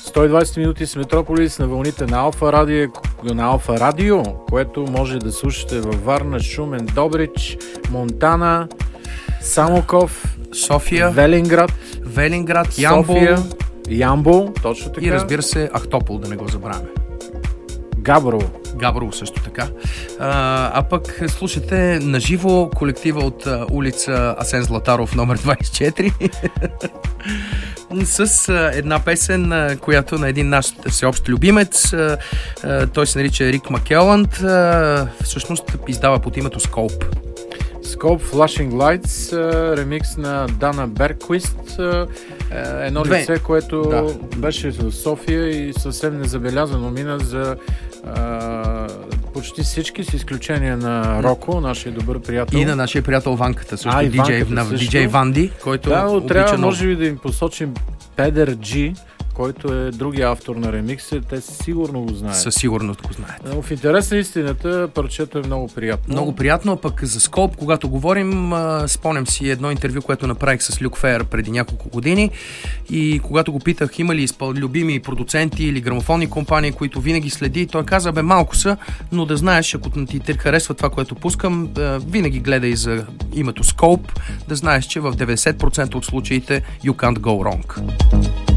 120 минути с Метрополис на вълните на Алфа Радио, което може да слушате във Варна, Шумен, Добрич, Монтана, Самоков, София, Велинград, Ямбол, точно така. И разбира се, Ахтопол, да не го забравяме. Габрово също така. А пък слушате наживо колектива от улица Асен Златаров номер 24 с една песен, която на един наш всеобщ любимец. Той се нарича Рик Макеланд. Всъщност издава под името Scope Flashing Lights, ремикс на Дана Берквист, едно лице, което беше в София и съвсем незабелязано мина за почти всички, с изключение на Роко, нашия добър приятел. И на нашия приятел Ванката, също диджей Ванди, който трябва може би да им посочим Педер Джи, който е другия автор на ремикса. Те сигурно го знаят. Със сигурност го знаят. Но в интерес на истината, парчето е много приятно. Много приятно, пък за Scope, когато говорим, спомням си едно интервю, което направих с Люк Фейер преди няколко години, и когато го питах има ли любими продуценти или грамофонни компании, които винаги следи, той каза, малко са, но да знаеш, ако ти харесва това, което пускам, винаги гледай за името Scope, да знаеш, че в 90% от случаите you can't go wrong.